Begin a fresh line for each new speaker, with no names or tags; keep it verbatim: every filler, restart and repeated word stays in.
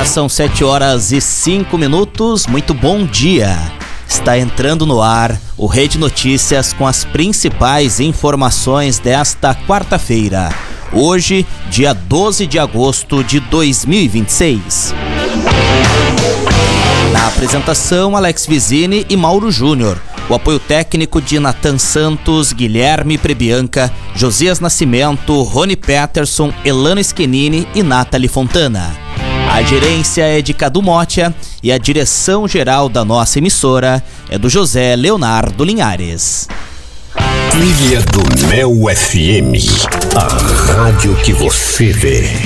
são sete horas e cinco minutos. Muito bom dia. Está entrando no ar o Rede Notícias com as principais informações desta quarta-feira. Hoje, dia doze de agosto de dois mil e vinte e seis. Na apresentação, Alex Vizini e Mauro Júnior. O apoio técnico de Nathan Santos, Guilherme Prebianca, Josias Nascimento, Rony Peterson, Elano Schettini e Nathalie Fontana. A gerência é de Cadu Motia e a direção-geral da nossa emissora é do José Leonardo Linhares.
Trilha do Mel F M, a rádio que você vê.